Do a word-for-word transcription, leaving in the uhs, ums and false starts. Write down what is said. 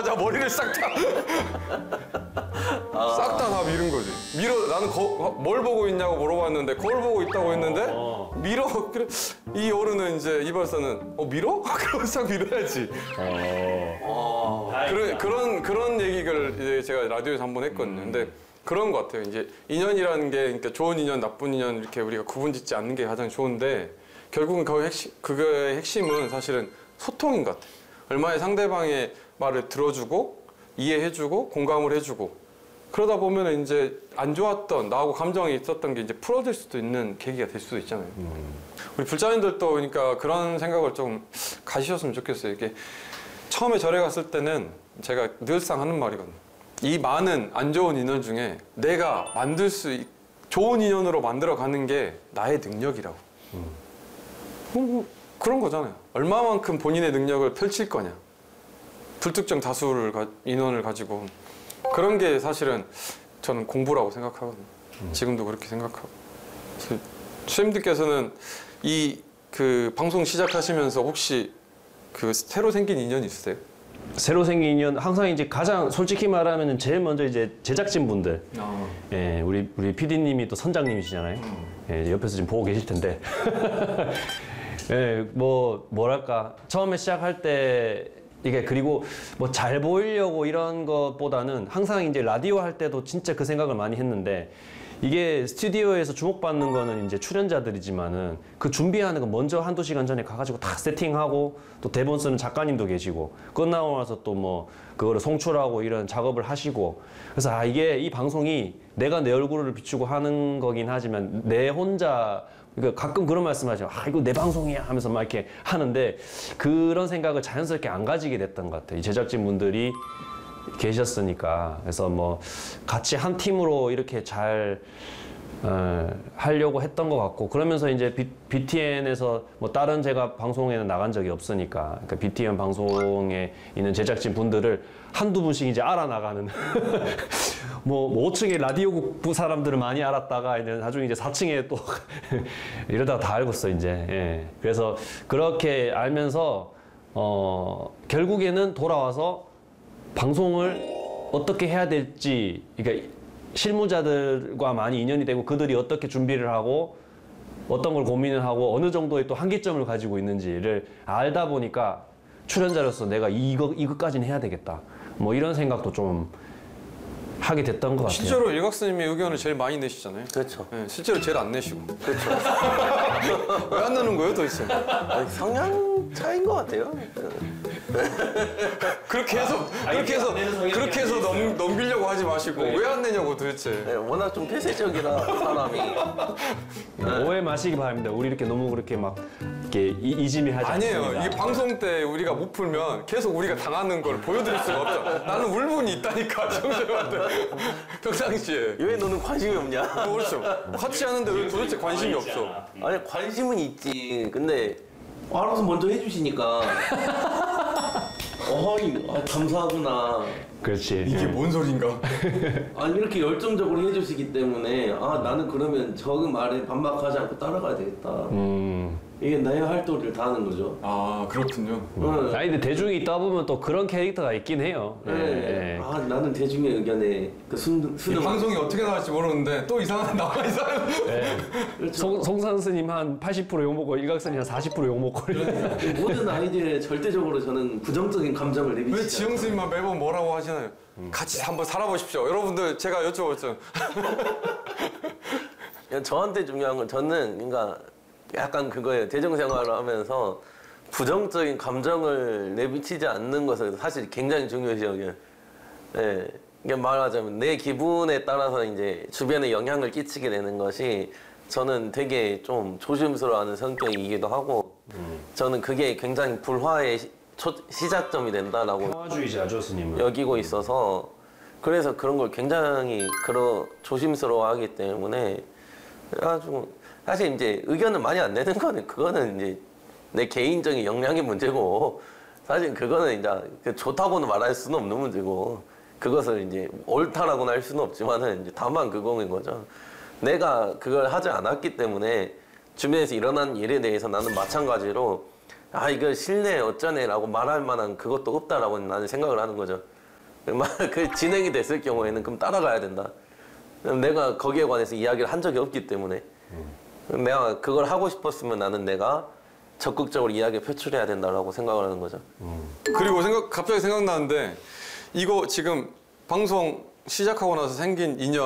오자마자 머리를 싹 다 아. 싹 다 다 밀은 거지. 밀어 나는 거, 뭘 보고 있냐고 물어봤는데 거울 보고 있다고 했는데 어. 밀어. 그래 이 어른은 이제 이발사는 어 밀어? 그러면 싹 밀어야지. 어. 그런 그런 그런 얘기를 이제 제가 라디오에서 한번 했거든요. 근데 그런 것 같아요. 이제 인연이라는 게 그러니까 좋은 인연, 나쁜 인연 이렇게 우리가 구분짓지 않는 게 가장 좋은데 결국은 그 핵심 그거의 핵심은 사실은 소통인 것 같아요. 얼마나 상대방의 말을 들어주고 이해해주고 공감을 해주고 그러다 보면 이제 안 좋았던 나하고 감정이 있었던 게 이제 풀어질 수도 있는 계기가 될 수도 있잖아요. 음. 우리 불자님들도 그러니까 그런 생각을 좀 가지셨으면 좋겠어요. 이게 처음에 절에 갔을 때는 제가 늘상 하는 말이거든요. 이 많은 안 좋은 인연 중에 내가 만들 수 있, 좋은 인연으로 만들어가는 게 나의 능력이라고. 음. 뭐, 그런 거잖아요. 얼마만큼 본인의 능력을 펼칠 거냐. 불특정 다수를 가, 인원을 가지고 그런 게 사실은 저는 공부라고 생각하거든요. 음. 지금도 그렇게 생각하고. 수님들께서는 이 그 방송 시작하시면서 혹시 그 새로 생긴 인연 있으세요? 새로 생긴 인연 항상 이제 가장 솔직히 말하면 제일 먼저 이제 제작진 분들, 어. 예, 우리 우리 피디님이 또 선장님이시잖아요. 음. 예, 옆에서 지금 보고 계실 텐데, 예, 뭐 뭐랄까 처음에 시작할 때 이게 그리고 뭐 잘 보이려고 이런 것보다는 항상 이제 라디오 할 때도 진짜 그 생각을 많이 했는데. 이게 스튜디오에서 주목받는 거는 이제 출연자들이지만은 그 준비하는 거 먼저 한두 시간 전에 가가지고 다 세팅하고 또 대본 쓰는 작가님도 계시고 끝나고 나서 또 뭐 그거를 송출하고 이런 작업을 하시고 그래서 아 이게 이 방송이 내가 내 얼굴을 비추고 하는 거긴 하지만 내 혼자 그러니까 가끔 그런 말씀하죠. 아 이거 내 방송이야 하면서 막 이렇게 하는데 그런 생각을 자연스럽게 안 가지게 됐던 것 같아요. 이 제작진 분들이 계셨으니까 그래서 뭐 같이 한 팀으로 이렇게 잘 어, 하려고 했던 것 같고 그러면서 이제 비, 비티엔에서 뭐 다른 제가 방송에는 나간 적이 없으니까 그러니까 비티엔 방송에 있는 제작진 분들을 한두 분씩 이제 알아나가는 뭐, 뭐 오 층에 라디오국 사람들을 많이 알았다가 이제 나중에 이제 사 층에 또 이러다가 다 알고 있어 이제 예. 그래서 그렇게 알면서 어, 결국에는 돌아와서 방송을 어떻게 해야 될지, 그러니까 실무자들과 많이 인연이 되고 그들이 어떻게 준비를 하고 어떤 걸 고민을 하고 어느 정도의 또 한계점을 가지고 있는지를 알다 보니까 출연자로서 내가 이거, 이것까지는 해야 되겠다. 뭐 이런 생각도 좀 하게 됐던 것 같아요. 실제로 일각스님이 의견을 제일 많이 내시잖아요. 그렇죠. 네, 실제로 제일 안 내시고. 그렇죠. 왜 안 내는 거예요, 도대체? 아니, 성향 차이인 것 같아요. 그렇게 해서 아, 그렇게 해서 그렇게 해서 넘, 넘기려고 하지 마시고 왜 안 내냐고 도대체. 네, 워낙 좀 폐쇄적이라 사람이. 네. 오해 마시기 바랍니다. 우리 이렇게 너무 그렇게 막 이렇게 이, 이지미하지 아니에요. 않습니다. 이게 방송 때 우리가 못 풀면 계속 우리가 당하는 걸 보여드릴 수가 없죠. 나는 울분이 있다니까 정세한테 평상시에. 왜 너는 관심이 없냐? 어, 그렇죠. 같이 하는데 왜 도대체 관심이 없어? 아니 관심은 있지. 근데 알아서 먼저 해주시니까. 어이 아, 감사하구나. 그렇지. 이게 뭔 소린가? 아니 이렇게 열정적으로 해주시기 때문에 아 나는 그러면 저 말에 반박하지 않고 따라가야 되겠다. 음. 이게 나의 할 도리를 다 하는 거죠. 아 그렇군요. 응. 아니 근데 대중이 있다 보면 또 그런 캐릭터가 있긴 해요. 네. 예. 아 나는 대중의 의견에 그 순, 이 순 방송이 어떻게 나갈지 모르는데 또 이상한 나와 이상한. 예. 그렇죠. 송, 송산 스님 한 팔십 퍼센트 욕먹고 일각선이 한 사십 퍼센트 욕먹고 모든 아이디어에 절대적으로 저는 부정적인 감정을 왜 내비치지 지영 스님만 매번 뭐라고 하시나요? 음. 같이 한번 살아보십시오. 여러분들 제가 여쭤봤죠. 않아요. 저한테 중요한 건 저는 그러니까 약간 그거예요. 대중생활을 하면서 부정적인 감정을 내비치지 않는 것을 사실 굉장히 중요시 여겨요. 예. 이게 말하자면 내 기분에 따라서 이제 주변에 영향을 끼치게 되는 것이 저는 되게 좀 조심스러워하는 성격이기도 하고 음. 저는 그게 굉장히 불화의 시, 초, 시작점이 된다라고 평화주의자죠, 스님은. 여기고 있어서 그래서 그런 걸 굉장히 그러 조심스러워하기 때문에 그래가지고 사실 이제 의견을 많이 안 내는 거는 그거는 이제 내 개인적인 역량의 문제고 사실 그거는 이제 좋다고는 말할 수는 없는 문제고 그것을 이제 옳다라고는 할 수는 없지만은 이제 다만 그거인 거죠. 내가 그걸 하지 않았기 때문에 주변에서 일어난 일에 대해서 나는 마찬가지로 아 이거 실내 어쩌네라고 말할 만한 그것도 없다라고 나는 생각을 하는 거죠. 그 진행이 됐을 경우에는 그럼 따라가야 된다. 내가 거기에 관해서 이야기를 한 적이 없기 때문에 내가 그걸 하고 싶었으면 나는 내가 적극적으로 이야기를 표출해야 된다라고 생각을 하는 거죠. 그리고 생각 갑자기 생각나는데 이거 지금 방송 시작하고 나서 생긴 인연